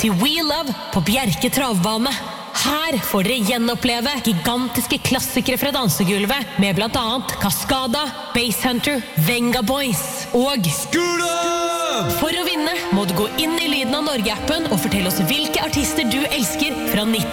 til We Love på Bjerke travbane. Her får dere gjenoppleve gigantiske klassikere fra dansegulvet med blant annet Cascada, Basshunter, Venga Boys og Skule! For å vinne må du gå inn i Lyden av Norge-appen og fortelle oss hvilke artister du elsker fra 19